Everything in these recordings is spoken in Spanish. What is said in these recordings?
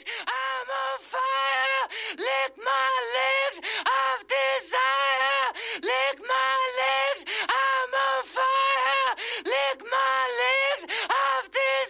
legs, I'm on fire. Lick my legs of desire. Lick my legs, I'm on fire. Lick my legs of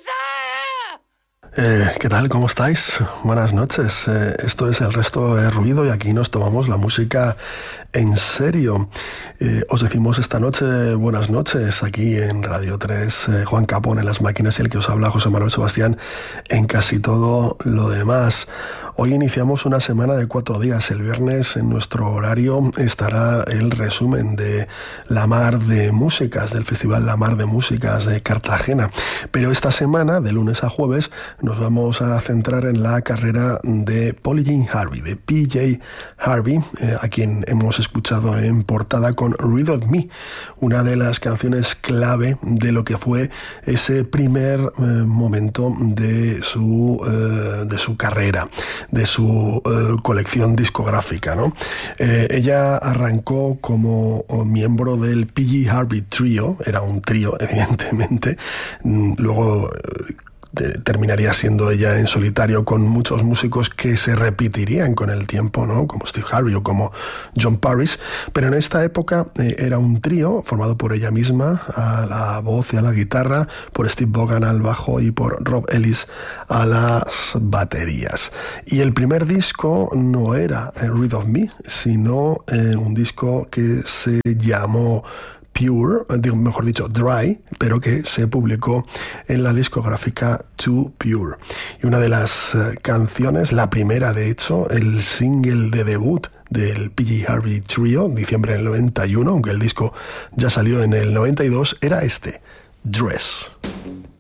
desire. ¿Qué tal? ¿Cómo estáis? Buenas noches. Esto es El Resto de Ruido y aquí nos tomamos la música en serio. Os decimos esta noche buenas noches aquí en Radio 3, Juan Capón en las máquinas y el que os habla José Manuel Sebastián en casi todo lo demás. Hoy iniciamos una semana de 4 días. El viernes en nuestro horario estará el resumen de La Mar de Músicas, del Festival La Mar de Músicas de Cartagena. Pero esta semana, de lunes a jueves, nos vamos a centrar en la carrera de Polly Jean Harvey, de PJ Harvey, a quien hemos escuchado en portada con Rid of Me, una de las canciones clave de lo que fue ese primer momento de su carrera, de su colección discográfica, ¿no? Ella arrancó como miembro del PJ Harvey Trio, era un trío, evidentemente, luego terminaría siendo ella en solitario con muchos músicos que se repetirían con el tiempo, ¿no? Como Steve Harvey o como John Parrish, pero en esta época era un trío formado por ella misma a la voz y a la guitarra, por Steve Vaughan al bajo y por Rob Ellis a las baterías. Y el primer disco no era Rid of Me, sino un disco que se llamó Pure, mejor dicho Dry, pero que se publicó en la discográfica Too Pure. Y una de las canciones, la primera de hecho, el single de debut del PJ Harvey Trio, diciembre del 91, aunque el disco ya salió en el 92, era este, Dress.